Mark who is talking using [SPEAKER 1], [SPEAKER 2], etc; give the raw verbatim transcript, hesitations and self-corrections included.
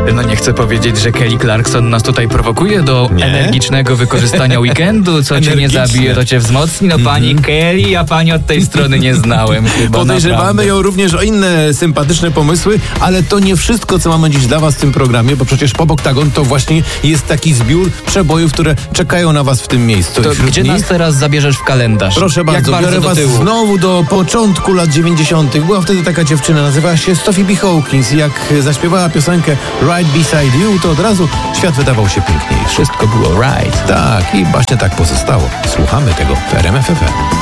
[SPEAKER 1] No nie chcę powiedzieć, że Kelly Clarkson nas tutaj prowokuje do
[SPEAKER 2] Nie?
[SPEAKER 1] energicznego wykorzystania weekendu. Co cię nie
[SPEAKER 2] Energiczne.
[SPEAKER 1] zabije, to cię wzmocni. No pani Kelly, ja pani od tej strony nie znałem chyba.
[SPEAKER 2] Podejrzewamy
[SPEAKER 1] naprawdę.
[SPEAKER 2] ją również o inne sympatyczne pomysły, ale to nie wszystko, co mamy dziś dla was w tym programie, bo przecież Pop Oktagon to właśnie jest taki zbiór przebojów, które czekają na was w tym miejscu.
[SPEAKER 1] To
[SPEAKER 2] I wśród
[SPEAKER 1] gdzie
[SPEAKER 2] nich,
[SPEAKER 1] nas teraz zabierzesz w kalendarz?
[SPEAKER 2] proszę bardzo,
[SPEAKER 1] Jak bardzo
[SPEAKER 2] biorę
[SPEAKER 1] do
[SPEAKER 2] was
[SPEAKER 1] tyłu?
[SPEAKER 2] znowu do początku lat dziewięćdziesiątych. Była wtedy taka dziewczyna, nazywała się Sophie B. Hawkins. Jak zaśpiewała piosenkę Right Beside You, to od razu świat wydawał się piękniejszy.
[SPEAKER 1] Wszystko było right.
[SPEAKER 2] Tak, i właśnie tak pozostało. Słuchamy tego w R M F F M.